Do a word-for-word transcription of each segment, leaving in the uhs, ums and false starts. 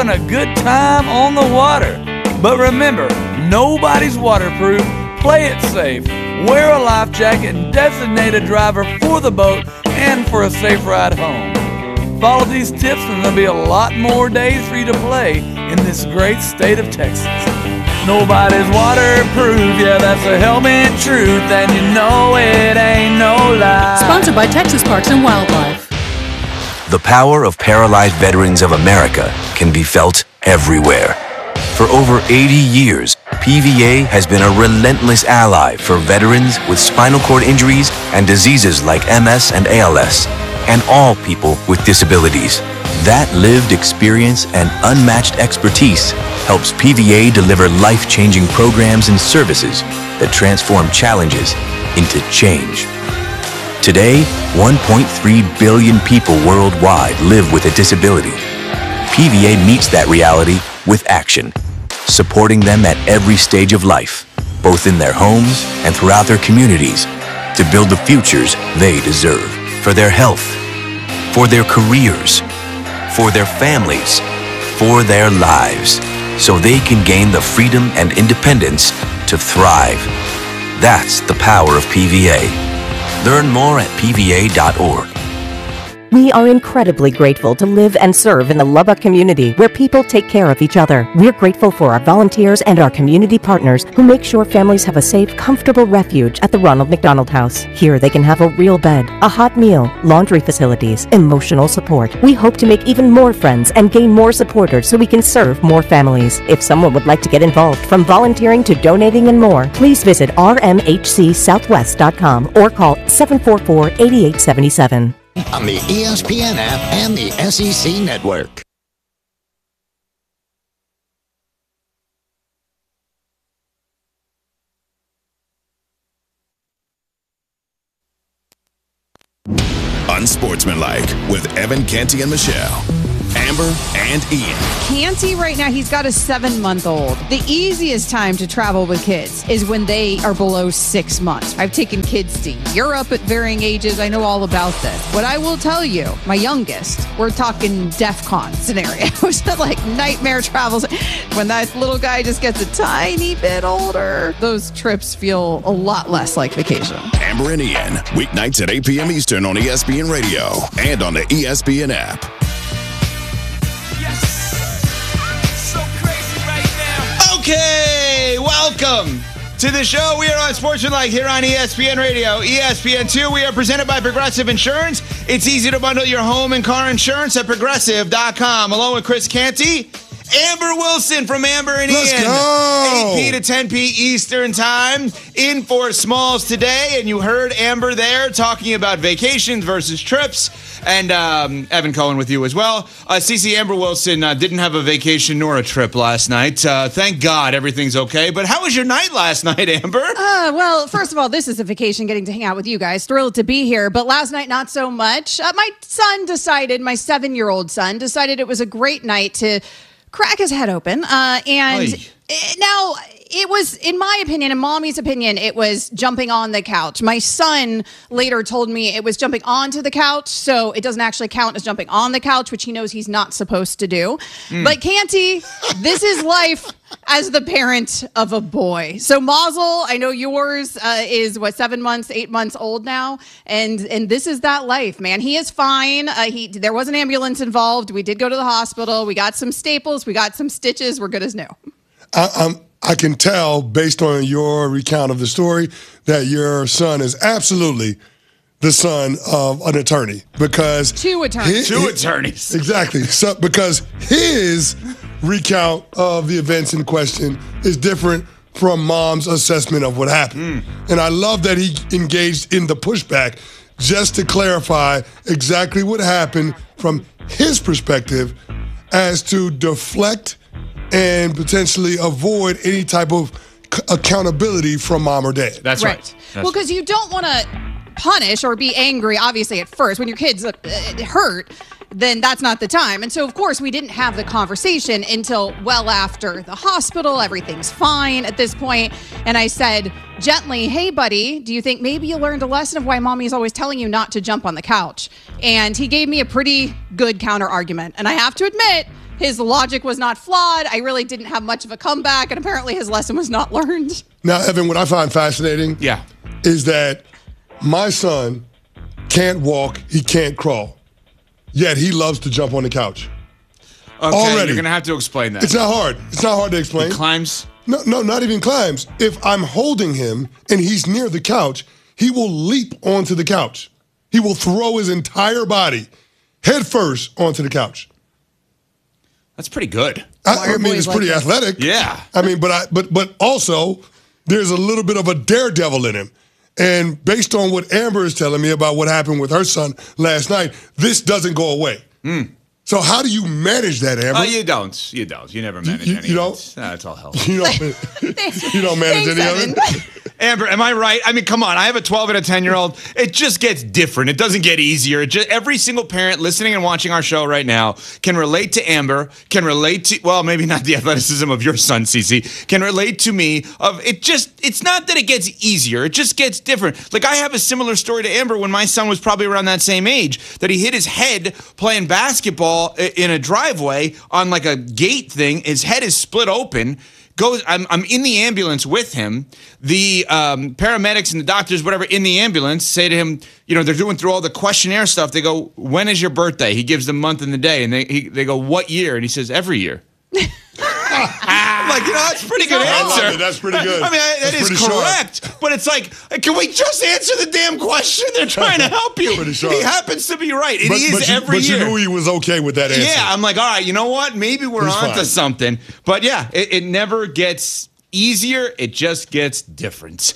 a good time on the water. But remember, nobody's waterproof. Play it safe. Wear a life jacket and designate a driver for the boat and for a safe ride home. Follow these tips and there'll be a lot more days for you to play in this great state of Texas. Nobody's waterproof, yeah, that's a helmet truth, and you know it ain't no lie. Sponsored by Texas Parks and Wildlife. The power of Paralyzed Veterans of America can be felt everywhere. For over eighty years, P V A has been a relentless ally for veterans with spinal cord injuries and diseases like M S and A L S, and all people with disabilities. That lived experience and unmatched expertise helps P V A deliver life-changing programs and services that transform challenges into change. Today, one point three billion people worldwide live with a disability. P V A meets that reality with action, supporting them at every stage of life, both in their homes and throughout their communities, to build the futures they deserve for their health, for their careers, for their families, for their lives, so they can gain the freedom and independence to thrive. That's the power of P V A. Learn more at P V A dot org. We are incredibly grateful to live and serve in the Lubbock community where people take care of each other. We're grateful for our volunteers and our community partners who make sure families have a safe, comfortable refuge at the Ronald McDonald House. Here they can have a real bed, a hot meal, laundry facilities, emotional support. We hope to make even more friends and gain more supporters so we can serve more families. If someone would like to get involved, from volunteering to donating and more, please visit R M H C southwest dot com or call seven four four, eight eight seven seven. On the E S P N app and the S E C network. Unsportsmanlike with Evan Canty and Michelle. Amber and Ian. Canty right now, he's got a seven-month-old. The easiest time to travel with kids is when they are below six months. I've taken kids to Europe at varying ages. I know all about this. What I will tell you, my youngest, we're talking DEFCON scenarios, like nightmare travels. When that little guy just gets a tiny bit older, those trips feel a lot less like vacation. Amber and Ian, weeknights at eight p.m. Eastern on E S P N Radio and on the E S P N app. Okay, welcome to the show. We are on Sportsmanlike here on E S P N Radio, E S P N two. We are presented by Progressive Insurance. It's easy to bundle your home and car insurance at progressive dot com. Along with Chris Canty, Amber Wilson from Amber and Let's Ian. go. eight p to ten p Eastern time in for Smalls today. And you heard Amber there talking about vacations versus trips. And um, Evan Cohen with you as well. Uh, Cece Amber Wilson uh, didn't have a vacation nor a trip last night. Uh, thank God everything's okay. But how was your night last night, Amber? Uh, well, first of all, this is a vacation getting to hang out with you guys. Thrilled to be here. But last night, not so much. Uh, my son decided, my seven-year-old son, decided it was a great night to crack his head open. Uh, and it, now... It was, in my opinion, in Mommy's opinion, it was jumping on the couch. My son later told me it was jumping onto the couch, so it doesn't actually count as jumping on the couch, which he knows he's not supposed to do. Mm. But Canty, this is life as the parent of a boy. So Mazel, I know yours uh, is, what, seven months, eight months old now, and and this is that life, man. He is fine. Uh, he There was an ambulance involved. We did go to the hospital. We got some staples. We got some stitches. We're good as new. I, I'm... I can tell, based on your recount of the story, that your son is absolutely the son of an attorney. Because Two attorneys. His, Two attorneys. Exactly. So, because his recount of the events in question is different from Mom's assessment of what happened. Mm. And I love that he engaged in the pushback just to clarify exactly what happened from his perspective as to deflect and potentially avoid any type of c- accountability from mom or dad. That's right. right. That's well, because you don't want to punish or be angry, obviously, at first. When your kid's uh, hurt, then that's not the time. And so, of course, we didn't have the conversation until well after the hospital. Everything's fine at this point. And I said gently, hey, buddy, do you think maybe you learned a lesson of why mommy's always telling you not to jump on the couch? And he gave me a pretty good counter argument. And I have to admit, his logic was not flawed. I really didn't have much of a comeback, and apparently his lesson was not learned. Now, Evan, what I find fascinating yeah. is that my son can't walk, he can't crawl, yet he loves to jump on the couch. Okay, Already. You're going to have to explain that. It's not hard. It's not hard to explain. He climbs? No, no, not even climbs. If I'm holding him and he's near the couch, he will leap onto the couch. He will throw his entire body head first onto the couch. That's pretty good. I, I mean, it's pretty like athletic. Yeah. I mean, but I but but also there's a little bit of a daredevil in him. And based on what Amber is telling me about what happened with her son last night, this doesn't go away. Mm. So how do you manage that, Amber? Oh, you don't. You don't. You never manage you, any you of don't? it. Nah, it's all hell. You don't, you don't manage Thanks, any of it? Amber, am I right? I mean, come on. I have a twelve and a ten-year-old. It just gets different. It doesn't get easier. It just, every single parent listening and watching our show right now can relate to Amber, can relate to, well, maybe not the athleticism of your son, Cece, can relate to me of it just, it's not that it gets easier. It just gets different. Like, I have a similar story to Amber when my son was probably around that same age, that he hit his head playing basketball in a driveway on like a gate thing. His head is split open. Goes, I'm, I'm in the ambulance with him. The um, paramedics and the doctors, whatever, in the ambulance say to him, you know, they're doing through all the questionnaire stuff. They go, when is your birthday? He gives the month and the day. And they he, they go, what year? And he says, every year. I'm like, you know, that's a pretty good I answer. love it. That's pretty good. I mean, I, that That's is pretty correct. sharp. But it's like, can we just answer the damn question? They're trying to help you. Pretty sharp. He happens to be right. It But, is but, you, every but year. you knew he was okay with that answer. Yeah, I'm like, all right, you know what? Maybe we're He's onto fine. something. But yeah, it, it never gets easier. It just gets different.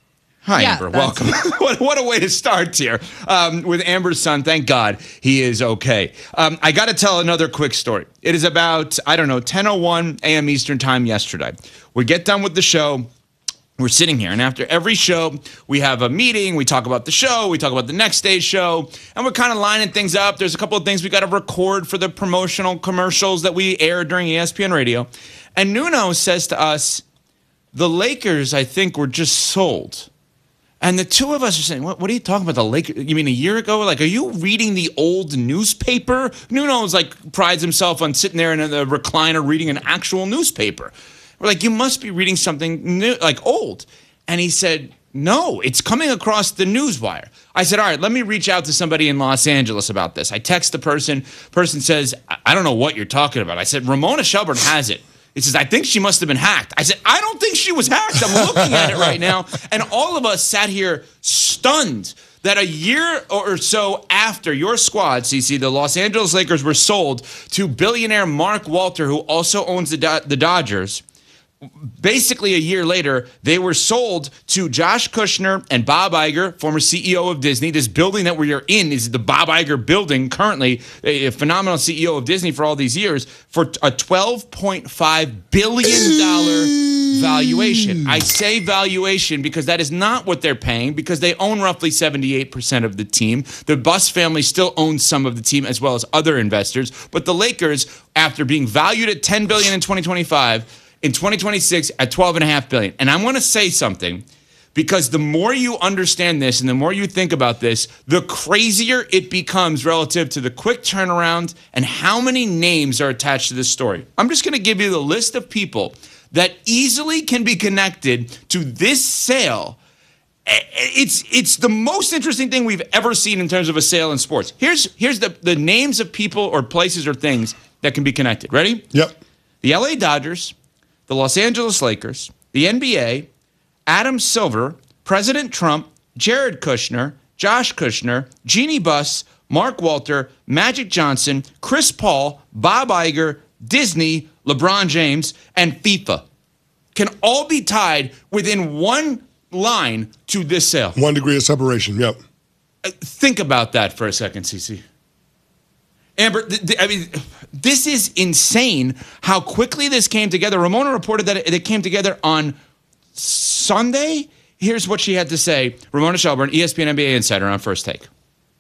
Hi, Yeah, Amber. that's- Welcome. what, what a way to start here um, with Amber's son. Thank God he is okay. Um, I got to tell another quick story. It is about, I don't know, ten oh one a.m. Eastern time yesterday. We get done with the show. We're sitting here, and after every show, we have a meeting. We talk about the show. We talk about the next day's show, and we're kind of lining things up. There's a couple of things we got to record for the promotional commercials that we air during E S P N Radio. And Nuno says to us, the Lakers, I think, were just sold. And the two of us are saying, what, what are you talking about, the Lakers? You mean a year ago? Like, are you reading the old newspaper? Nuno's like prides himself on sitting there in the recliner reading an actual newspaper. We're like, you must be reading something new, like old. And he said, no, it's coming across the newswire. I said, all right, let me reach out to somebody in Los Angeles about this. I text the person. Person says, I don't know what you're talking about. I said, Ramona Shelburne has it. He says, I think she must have been hacked. I said, I don't think she was hacked. I'm looking at it right now. And all of us sat here stunned that a year or so after your squad, Cece, the Los Angeles Lakers were sold to billionaire Mark Walter, who also owns the, Do- the Dodgers. Basically, a year later, they were sold to Josh Kushner and Bob Iger, former C E O of Disney. This building that we are in is the Bob Iger building, currently a phenomenal C E O of Disney for all these years, for a twelve point five billion dollars valuation. I say valuation because that is not what they're paying, because they own roughly seventy-eight percent of the team. The Buss family still owns some of the team as well as other investors. But the Lakers, after being valued at ten billion dollars in twenty twenty-five, in twenty twenty-six at twelve point five billion dollars. And I want to say something, because the more you understand this and the more you think about this, the crazier it becomes relative to the quick turnaround and how many names are attached to this story. I'm just going to give you the list of people that easily can be connected to this sale. It's it's the most interesting thing we've ever seen in terms of a sale in sports. Here's here's the, the names of people or places or things that can be connected. Ready? Yep. The L A Dodgers, the Los Angeles Lakers, the N B A, Adam Silver, President Trump, Jared Kushner, Josh Kushner, Jeannie Buss, Mark Walter, Magic Johnson, Chris Paul, Bob Iger, Disney, LeBron James, and FIFA can all be tied within one line to this sale. One degree of separation, yep. Think about that for a second, Cece. Amber, th- th- I mean, this is insane how quickly this came together. Ramona reported that it, it came together on Sunday. Here's what she had to say. Ramona Shelburne, E S P N N B A Insider on First Take.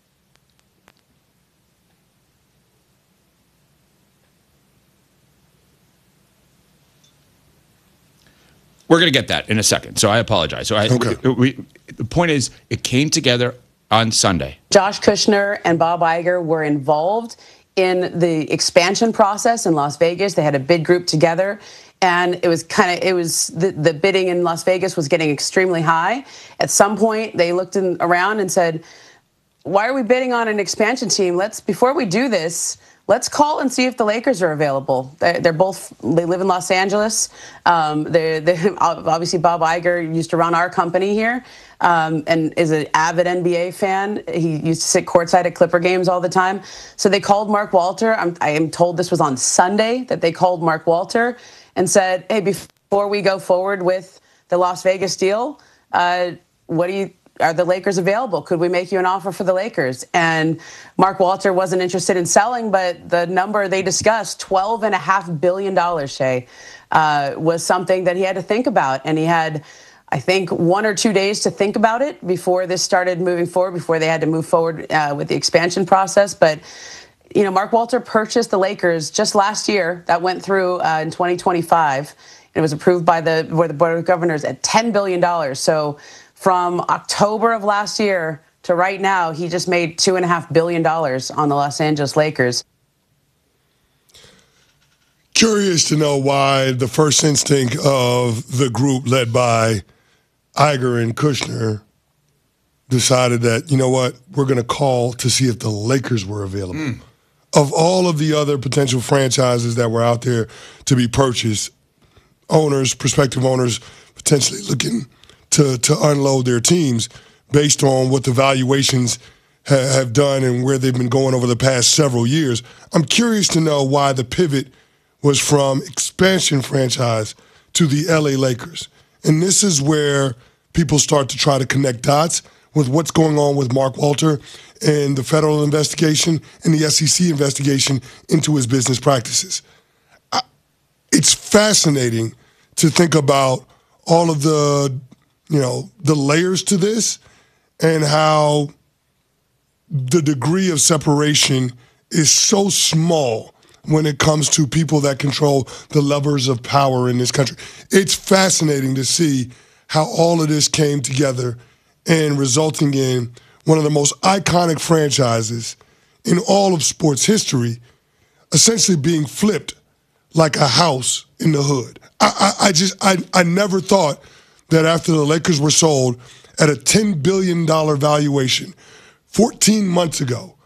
We're going to get that in a second, so I apologize. So I, Okay. we, we, the point is, it came together on Sunday. Josh Kushner and Bob Iger were involved in the expansion process in Las Vegas. They had a bid group together, and it was kind of, it was, the, the bidding in Las Vegas was getting extremely high. At some point, they looked in, around and said, why are we bidding on an expansion team? Let's, before we do this, let's call and see if the Lakers are available. They're, they're both, they live in Los Angeles. Um, they're, they're, obviously, Bob Iger used to run our company here um, and is an avid N B A fan. He used to sit courtside at Clipper games all the time. So they called Mark Walter. I'm, I am told this was on Sunday that they called Mark Walter and said, hey, before we go forward with the Las Vegas deal, uh, what do you, are the Lakers available? Could we make you an offer for the Lakers? And Mark Walter wasn't interested in selling, but the number they discussed, twelve and a half billion dollars, Shay, uh, was something that he had to think about. And he had, I think, one or two days to think about it before this started moving forward, before they had to move forward uh, with the expansion process. But, you know, Mark Walter purchased the Lakers just last year. That went through uh, in twenty twenty-five. It was approved by the, by the Board of Governors at ten billion dollars. So from October of last year to right now, he just made two and a half billion dollars on the Los Angeles Lakers. Curious to know why the first instinct of the group led by Iger and Kushner decided that, you know what, we're going to call to see if the Lakers were available. Mm. Of all of the other potential franchises that were out there to be purchased, owners, prospective owners, potentially looking to, to unload their teams based on what the valuations ha- have done and where they've been going over the past several years. I'm curious to know why the pivot was from expansion franchise to the L A Lakers. And this is where people start to try to connect dots with what's going on with Mark Walter and the federal investigation and the S E C investigation into his business practices. I, it's fascinating to think about all of the, you know, the layers to this and how the degree of separation is so small when it comes to people that control the levers of power in this country. It's fascinating to see how all of this came together and resulting in one of the most iconic franchises in all of sports history essentially being flipped like a house in the hood. I, I, I just, I, I never thought that after the Lakers were sold at a ten billion dollars valuation fourteen months ago,